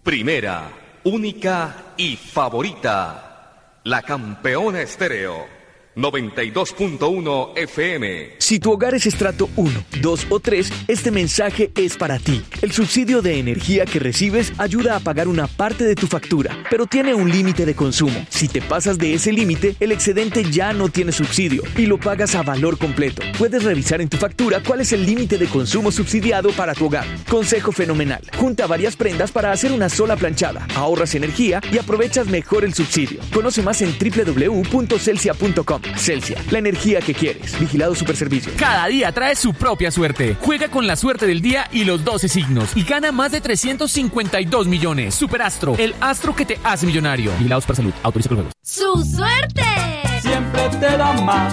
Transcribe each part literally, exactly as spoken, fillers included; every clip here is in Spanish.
Primera, única y favorita. La Campeona Estéreo. noventa y dos punto uno F M. Si tu hogar es estrato uno, dos o tres, este mensaje es para ti. El subsidio de energía que recibes ayuda a pagar una parte de tu factura, pero tiene un límite de consumo. Si te pasas de ese límite, el excedente ya no tiene subsidio y lo pagas a valor completo. Puedes revisar en tu factura cuál es el límite de consumo subsidiado para tu hogar. Consejo fenomenal. Junta varias prendas para hacer una sola planchada. Ahorras energía y aprovechas mejor el subsidio. Conoce más en doble u doble u doble u punto celsia punto com. Celsia, la energía que quieres. Vigilado Superservicio. Cada día trae su propia suerte. Juega con la suerte del día y los doce signos y gana más de trescientos cincuenta y dos millones. Superastro, el astro que te hace millonario. Vigilado Supersalud. Autoriza con juegos. ¡Su suerte! Siempre te da más.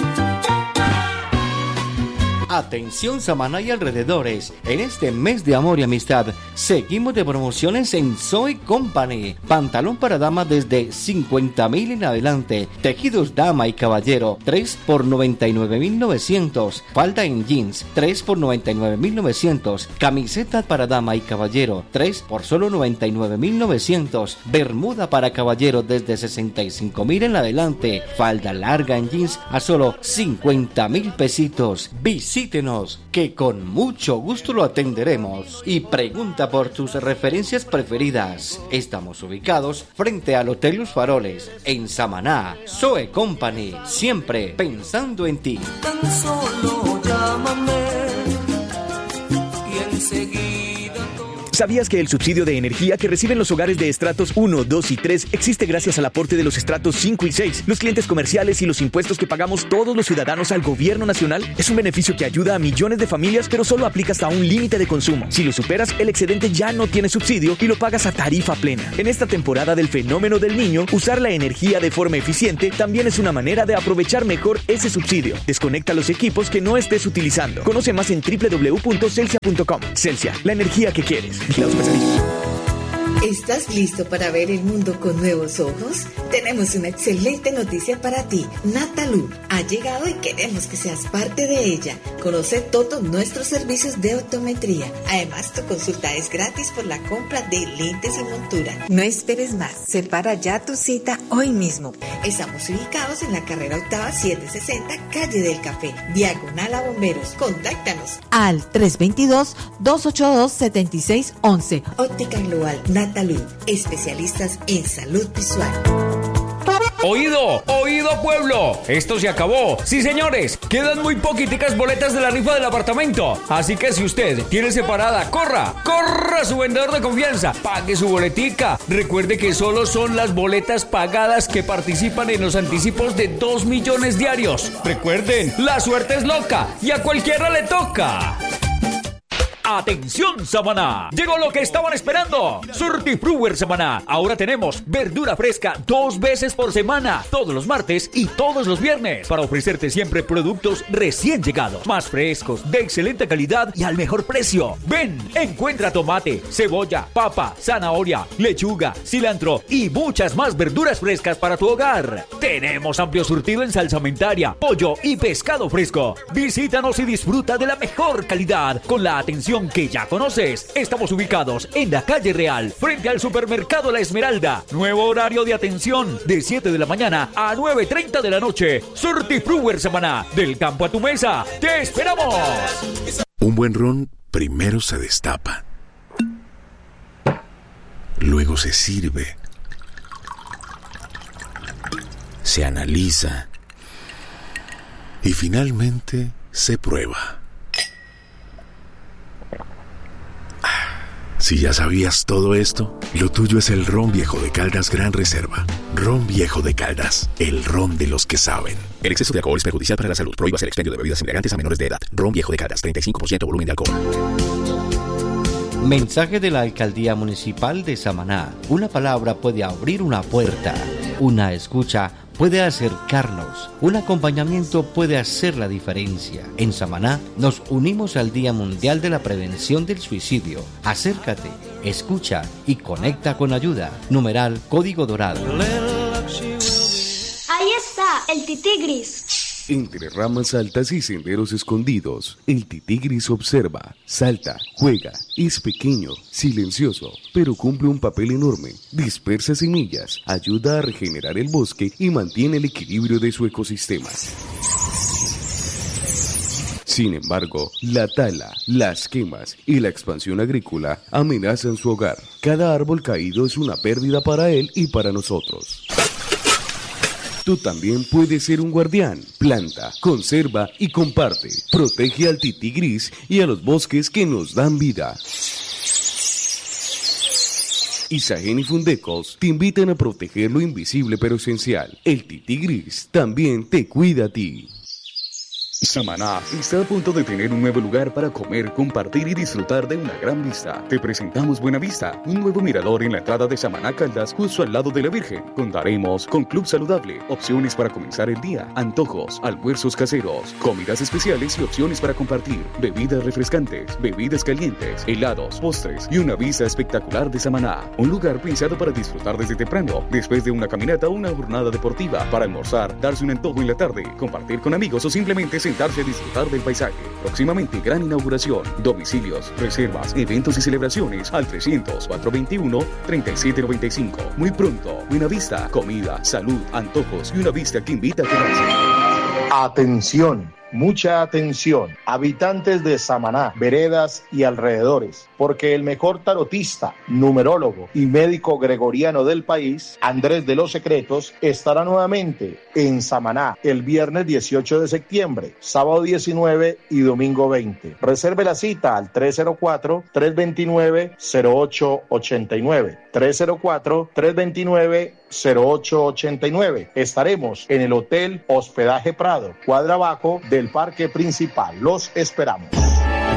Atención Samaná y alrededores, en este mes de amor y amistad seguimos de promociones en Zoe Company. Pantalón para dama desde cincuenta mil en adelante, tejidos dama y caballero tres por noventa y nueve mil novecientos, falda en jeans tres por noventa y nueve mil novecientos, camiseta para dama y caballero tres por solo noventa y nueve mil novecientos, bermuda para caballero desde sesenta y cinco mil en adelante, falda larga en jeans a solo cincuenta mil pesitos. Visítenos que con mucho gusto lo atenderemos y pregunta por tus referencias preferidas. Estamos ubicados frente al Hotel Los Faroles en Samaná. Zoe Company, siempre pensando en ti. Tan solo llámame y enseguida. ¿Sabías que el subsidio de energía que reciben los hogares de estratos uno, dos y tres existe gracias al aporte de los estratos cinco y seis, los clientes comerciales y los impuestos que pagamos todos los ciudadanos al gobierno nacional? Es un beneficio que ayuda a millones de familias, pero solo aplica hasta un límite de consumo. Si lo superas, el excedente ya no tiene subsidio y lo pagas a tarifa plena. En esta temporada del fenómeno del niño, usar la energía de forma eficiente también es una manera de aprovechar mejor ese subsidio. Desconecta los equipos que no estés utilizando. Conoce más en doble u doble u doble u punto celsia punto com. Celsia, la energía que quieres. ¿Estás listo para ver el mundo con nuevos ojos? Tenemos una excelente noticia para ti. Natalú ha llegado y queremos que seas parte de ella. Conoce todos nuestros servicios de optometría. Además, tu consulta es gratis por la compra de lentes y montura. No esperes más. Separa ya tu cita hoy mismo. Estamos ubicados en la carrera octava setecientos sesenta, calle del Café, diagonal a Bomberos. Contáctanos al tres dos dos, dos ocho dos, siete seis uno uno. Óptica Global Natalú, especialistas en salud visual. ¡Oído! ¡Oído, pueblo! ¡Esto se acabó! ¡Sí, señores! Quedan muy poquiticas boletas de la rifa del apartamento. Así que si usted tiene separada, ¡corra! ¡Corra a su vendedor de confianza! ¡Pague su boletica! Recuerde que solo son las boletas pagadas que participan en los anticipos de dos millones diarios. Recuerden, la suerte es loca y a cualquiera le toca. ¡Atención, Samaná! Llegó lo que estaban esperando. Surtifruwer Samaná. Ahora tenemos verdura fresca dos veces por semana, todos los martes y todos los viernes, para ofrecerte siempre productos recién llegados, más frescos, de excelente calidad y al mejor precio. Ven, encuentra tomate, cebolla, papa, zanahoria, lechuga, cilantro y muchas más verduras frescas para tu hogar. Tenemos amplio surtido en salsamentaria, pollo y pescado fresco. Visítanos y disfruta de la mejor calidad con la atención que ya conoces. Estamos ubicados en la calle Real, frente al supermercado La Esmeralda. Nuevo horario de atención de siete de la mañana a nueve y treinta de la noche. Surtifruwer Samaná, del campo a tu mesa. ¡Te esperamos! Un buen ron primero se destapa, luego se sirve, se analiza y finalmente se prueba. Si ya sabías todo esto, lo tuyo es el Ron Viejo de Caldas Gran Reserva. Ron Viejo de Caldas, el ron de los que saben. El exceso de alcohol es perjudicial para la salud. Prohíbase el expendio de bebidas embriagantes a menores de edad. Ron Viejo de Caldas, treinta y cinco por ciento volumen de alcohol. Mensaje de la Alcaldía Municipal de Samaná. Una palabra puede abrir una puerta. Una escucha puede acercarnos. Un acompañamiento puede hacer la diferencia. En Samaná nos unimos al Día Mundial de la Prevención del Suicidio. Acércate, escucha y conecta con ayuda. Numeral Código Dorado. Ahí está, el titigris. Entre ramas altas y senderos escondidos, el titigris observa, salta, juega, es pequeño, silencioso, pero cumple un papel enorme. Dispersa semillas, ayuda a regenerar el bosque y mantiene el equilibrio de su ecosistema. Sin embargo, la tala, las quemas y la expansión agrícola amenazan su hogar. Cada árbol caído es una pérdida para él y para nosotros. Tú también puedes ser un guardián. Planta, conserva y comparte. Protege al titigris y a los bosques que nos dan vida. Isagen y Fundecos te invitan a proteger lo invisible pero esencial. El titigris también te cuida a ti. Samaná está a punto de tener un nuevo lugar para comer, compartir y disfrutar de una gran vista. Te presentamos Buena Vista, un nuevo mirador en la entrada de Samaná Caldas, justo al lado de la Virgen. Contaremos con club saludable, opciones para comenzar el día, antojos, almuerzos caseros, comidas especiales y opciones para compartir, bebidas refrescantes, bebidas calientes, helados, postres y una vista espectacular de Samaná. Un lugar pensado para disfrutar desde temprano, después de una caminata o una jornada deportiva, para almorzar, darse un antojo en la tarde, compartir con amigos o simplemente sentarse a disfrutar del paisaje. Próximamente gran inauguración, domicilios, reservas, eventos y celebraciones al trescientos, cuatrocientos veintiuno, treinta y siete noventa y cinco. Muy pronto, Buena Vista, comida, salud, antojos y una vista que invita a quedarse. Atención, mucha atención, habitantes de Samaná, veredas y alrededores, porque el mejor tarotista, numerólogo y médico gregoriano del país, Andrés de los Secretos, estará nuevamente en Samaná el viernes dieciocho de septiembre, sábado diecinueve y domingo veinte. Reserve la cita al tres cero cuatro, tres dos nueve, cero ocho ocho nueve, tres cero cuatro, tres dos nueve, cero ocho ocho nueve. Estaremos en el Hotel Hospedaje Prado, cuadra abajo del Parque Principal. Los esperamos.